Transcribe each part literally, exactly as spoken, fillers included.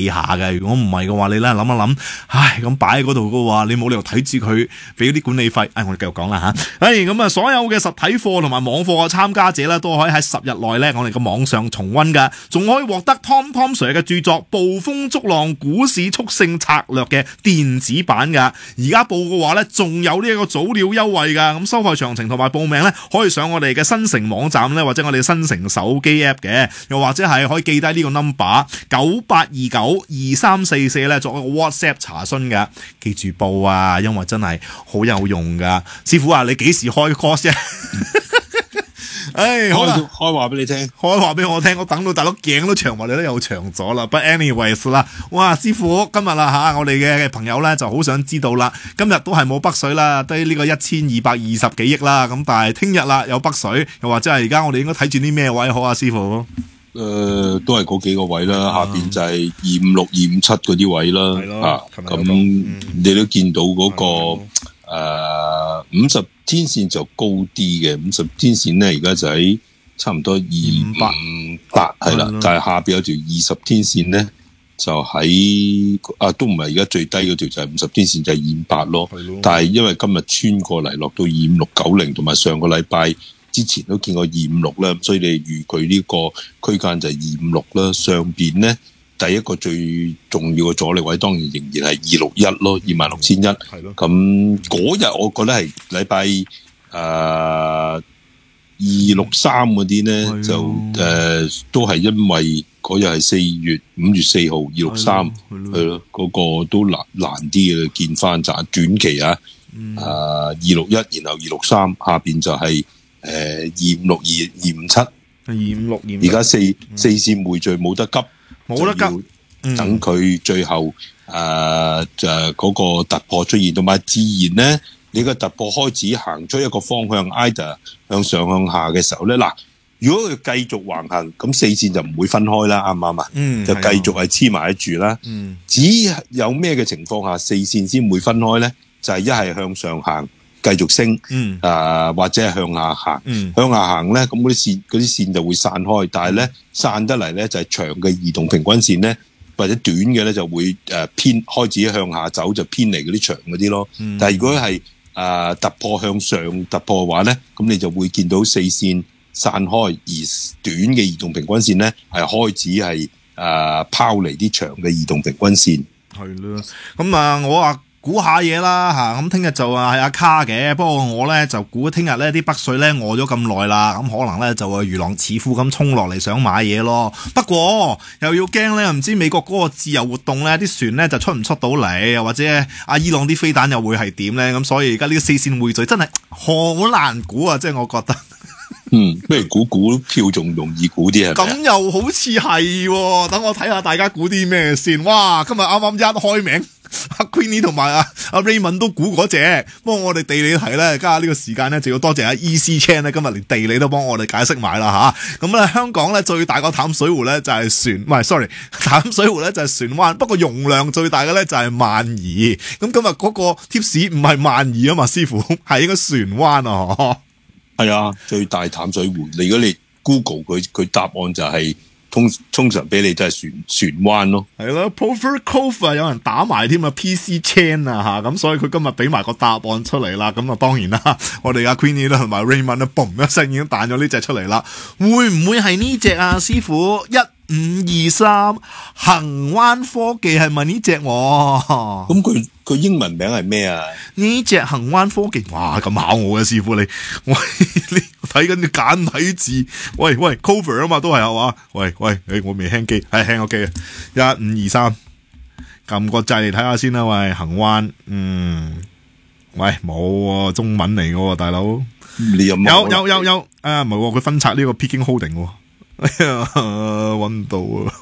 理下嘅。如果唔係嘅話，你咧諗一諗，唉，咁擺喺嗰度嘅話，你冇理由睇住佢俾啲管理費。唉，我哋繼續講啦吓。唉，咁啊，所有嘅實體課同埋網課嘅參加者咧，都可以喺十日內咧，我哋嘅網上重溫噶，仲可以獲得 Tom Tom Sir 嘅著作《捕風捉浪股市速勝策略》嘅電子版噶。而家報嘅話咧，仲有呢一個早鳥優惠噶。咁收費詳情同埋報名咧，可以上我哋嘅新城網站咧，或者我哋新城手機 app 嘅，又或者係可以記低呢個 number 九八二九二三四四咧，作一個 WhatsApp 查詢嘅。記住報啊，因為真係好有用噶。師傅啊，你幾時開 course 啫？唉，好啦， 開話俾你聽， 開話俾我聽，我等到大佬頸都長埋，你都又長咗啦。But anyways 啦，哇，師傅今日啦吓，我哋嘅朋友咧就好想知道啦。今日都係冇北水啦，低呢個一千二百二十幾億啦。咁但係聽日啦有北水，又或者係而家我哋應該睇住啲咩位好啊，師傅？ 誒、呃，都係嗰幾個位啦，啊、下邊就係二五六、二五七嗰啲位啦。啊，咁、嗯、你都見到嗰、那個誒五十天線就高啲嘅，五十天線咧而家就喺差唔多二五八係啦，但係下邊有條二十天線咧就喺啊，都唔係而家最低嗰條就係五十天線就係二五八咯。但係因為今日穿過嚟落到二五六九零，同埋上個禮拜之前都見過二五六啦，所以你預佢呢個區間就係二五六啦。上邊咧第一個最重要嘅阻力位當然仍然係二六一咯，二萬六千一。咁嗰日我覺得係禮拜誒二六三嗰啲咧就誒、呃、都係因為嗰日係四月五月四號二六三係咯，嗰、嗰個都難難啲嘅見翻賺短期啊。誒二六一，然後二六三下邊就係、是。誒，二五六二二五七， 二五六二， 而家四、嗯、四線匯聚冇得急， 冇得急， 等佢最後誒、呃、就嗰個突破出現，同埋自然咧，你個突破開始行出一個方向 ，either 向上向下嘅時候咧，嗱，如果佢繼續橫行，咁四線就唔會分開啦，啱唔啱啊？嗯，就繼續係黐埋喺住啦。嗯，只有咩嘅情況下四線先會分開咧？就係一係向上行。繼續升，嗯，啊、呃、或者係向下行，嗯、向下行咧，咁嗰啲線嗰啲線就會散開，但係咧散得嚟咧就係、是、長嘅移動平均線咧，或者短嘅咧就會誒、呃、偏開始向下走，就偏離嗰啲長嗰啲咯。嗯、但係如果係啊、呃、突破向上突破嘅話咧，咁你就會見到四線散開，而短嘅移動平均線咧係開始係誒、呃、拋離啲長嘅移動平均線。 係啦，咁啊我啊。估下嘢啦吓，咁聽日就係阿卡嘅，不過我咧就估聽日咧啲北水咧餓咗咁耐啦，咁可能咧就會如狼似虎咁衝落嚟想買嘢咯。不過又要驚咧，唔知美國嗰個自由活動咧，啲船咧就出唔出到嚟，又或者阿伊朗啲飛彈又會係點咧？咁所以而家呢個四線匯聚真係好難估啊！即係我覺得。 嗯，咩估股票仲容易估啲係咪？ 咁又好似係，等我睇下大家估啲咩先。哇，今日啱啱一開名。阿 Queenie 同埋阿阿 Raymond 都估嗰隻，不過我哋地理題咧，加呢個時間咧，就要多謝阿 Easy Chan 咧，今日連地理都幫我哋解釋埋啦吓。咁咧，香港咧最大個淡水湖咧就係船，唔係 sorry，淡水湖咧就係船灣，不過容量最大嘅咧就係萬宜。咁今日嗰個 tips 唔係萬宜啊嘛，師傅係應該船灣啊。 係啊，最大淡水湖。如果你 Google 佢，佢答案就係、是。通通常俾你都係船船灣咯， 係咯 Plover Cove 啊，有人打埋添啊 ，P C Chan 啊吓，咁所以佢今日俾埋個答案出嚟啦，咁啊當然啦，我哋阿 Queenie 啦同埋 Raymond 咧，嘣一聲已經彈咗呢隻出嚟啦，會唔會係呢隻啊，師傅？一五二三恒灣科技係咪呢隻？ 咁佢佢英文名係咩啊？ 呢隻恒灣科技，哇咁考我嘅師傅你，喂你睇緊啲簡體字，喂喂 cover 啊嘛，都係係嘛？喂喂，誒我未輕機，係輕個機啊！一五二三，撳個掣嚟睇下先啦，喂恒灣，嗯，喂冇、啊、中文嚟嘅喎，大佬， 你有有有有有，啊唔係佢分拆呢個 Peking Holding 喎。哎呀，搵到啊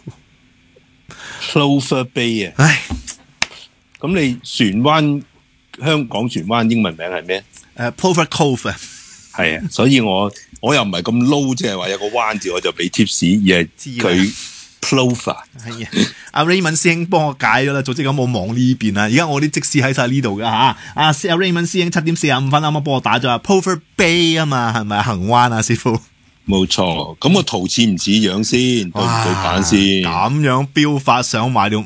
！Plover Bay 啊，唉，咁你船灣香港船灣英文名係咩？ 誒、uh, ，Plover Cove 啊， 係啊，所以我我又唔係咁撈，即係話有個灣字我就俾 tips，而係佢 Plover。係啊，阿 Raymond 師兄幫我解咗啦，早知咁我望呢邊啊，而家我啲即時喺晒呢度噶吓，阿阿 Raymond 師兄七點四十五分啱啱幫我打咗啊 ，Plover Bay 啊嘛，係咪恒灣啊，師傅？冇錯，咁個圖似唔似樣先？對唔對版先？ 咁樣標法想買條五